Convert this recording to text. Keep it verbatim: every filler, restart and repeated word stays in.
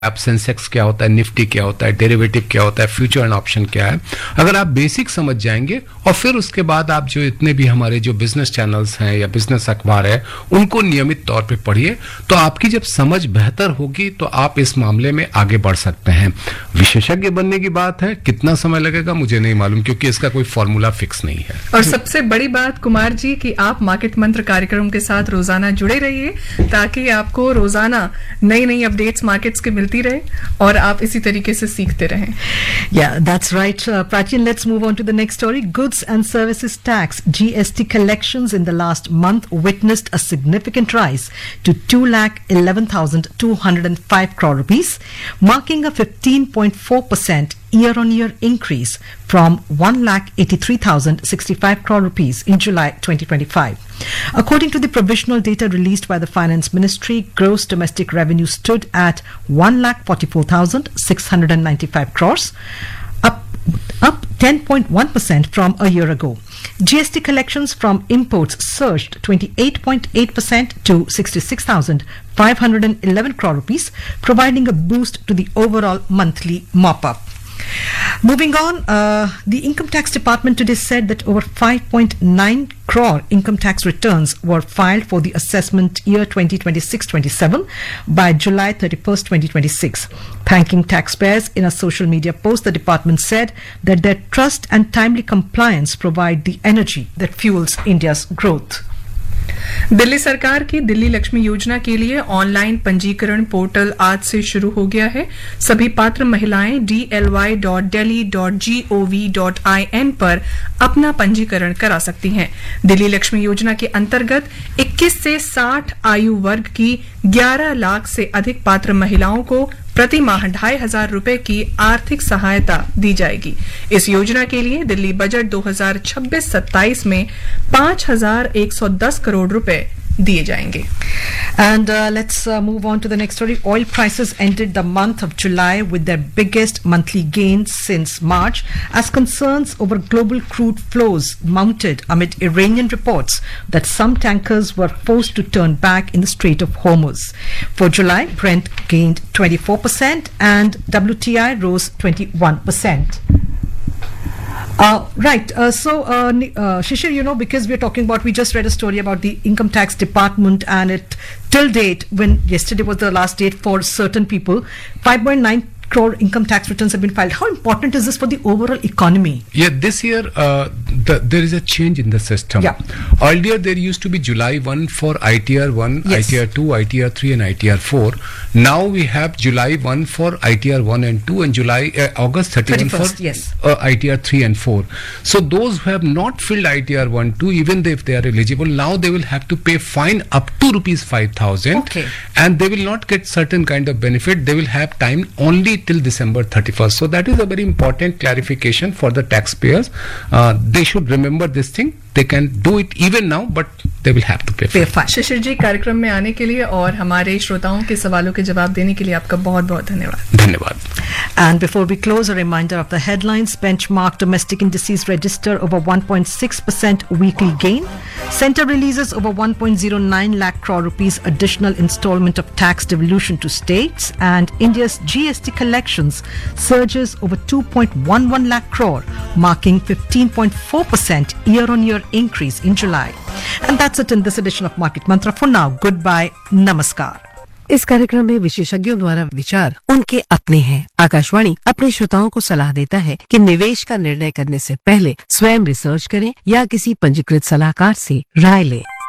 आप सेंसेक्स क्या होता है, निफ्टी क्या होता है, डेरिवेटिव क्या होता है, फ्यूचर एंड ऑप्शन क्या है, अगर आप बेसिक समझ जाएंगे और फिर उसके बाद आप जो इतने भी हमारे जो बिजनेस चैनल्स हैं या बिजनेस अखबार है उनको नियमित तौर पे पढ़िए, तो आपकी जब समझ बेहतर होगी तो आप इस मामले में आगे बढ़ सकते हैं। विशेषज्ञ बनने की बात है, कितना समय लगेगा मुझे नहीं मालूम, क्योंकि इसका कोई फॉर्मूला फिक्स नहीं है। और सबसे बड़ी बात कुमार जी कि आप मार्केट मंत्र कार्यक्रम के साथ रोजाना जुड़े रहिए ताकि आपको रोजाना नई नई अपडेट्स मार्केट्स के मिलती रहे और आप इसी तरीके से सीखते रहें। Yeah, that's right. Uh, Prachin, let's move on to the next story. Goods and Services Tax G S T collections in the last month witnessed a significant rise to two lakh eleven thousand two hundred five crore rupees, marking a fifteen point four percent year-on-year increase from one lakh eighty-three thousand sixty-five crore rupees in July twenty twenty-five. According to the provisional data released by the Finance Ministry, gross domestic revenue stood at one lakh forty-four thousand six hundred ninety-five crores, up up ten point one percent from a year ago. G S T collections from imports surged twenty-eight point eight percent to sixty-six thousand five hundred eleven crore rupees, providing a boost to the overall monthly mop-up. Moving on, uh, the Income Tax Department today said that over five point nine crore income tax returns were filed for the assessment year twenty twenty-six twenty-seven by July thirty-first, twenty twenty-six. Thanking taxpayers in a social media post, the department said that their trust and timely compliance provide the energy that fuels India's growth. Delhi सरकार की दिल्ली लक्ष्मी योजना के लिए online पंजीकरण portal आज से शुरू हो गया है। सभी पात्र महिलाएं D L Y dot Delhi dot G O V dot I N पर अपना पंजीकरण करा सकती हैं। दिल्ली लक्ष्मी योजना के अंतर्गत इक्कीस से साठ आयु वर्ग की ग्यारह लाख से अधिक पात्र महिलाओं को प्रति माह ढाई हजार रूपये की आर्थिक सहायता दी जाएगी। इस योजना के लिए दिल्ली बजट दो हज़ार छब्बीस सत्ताईस में पांच हजार एक सौ दस करोड़ रुपए दिए जाएंगे। And uh, let's uh, move on to the next story. Oil prices ended the month of July with their biggest monthly gain since March as concerns over global crude flows mounted amid Iranian reports that some tankers were forced to turn back in the Strait of Hormuz. For July, Brent gained twenty-four percent and W T I rose twenty-one percent. Uh, right. Uh, so, uh, uh, Shishir, you know, because we're talking about, we just read a story about the Income Tax Department, and it till date, when yesterday was the last date for certain people, five point nine crore income tax returns have been filed. How important is this for the overall economy? Yeah, this year uh, the, there is a change in the system. Yeah. Earlier there used to be July first for I T R one, Yes. I T R two, I T R three and I T R four. Now we have July first for I T R one and two and July uh, August thirty-first for yes. uh, I T R three and four. So those who have not filled I T R one, two, even if they are eligible, now they will have to pay fine up to rupees five thousand. Okay. And they will not get certain kind of benefit. They will have time only till December thirty-first. So that is a very important clarification for the taxpayers. Uh, they should remember this thing. They can do it even now, but they will have to pay Pay fine. fine. शिशिर जी, कार्यक्रम में आने के लिए और हमारे श्रोताओं के सवालों के जवाब देने के लिए आपका बहुत बहुत धन्यवाद। धन्यवाद. And before we close, a reminder of the headlines. Benchmark domestic indices register over one point six percent weekly gain. Center releases over one point zero nine lakh crore rupees additional installment of tax devolution to states. And India's G S T collections surges over two point one one lakh crore, marking fifteen point four percent year-on-year increase in July. And that's it in this edition of Market Mantra. For now, goodbye, namaskar. इस कार्यक्रम में विशेषज्ञों द्वारा विचार उनके अपने हैं। आकाशवाणी अपने श्रोताओं को सलाह देता है कि निवेश का निर्णय करने से पहले स्वयं रिसर्च करें या किसी पंजीकृत सलाहकार से राय लें।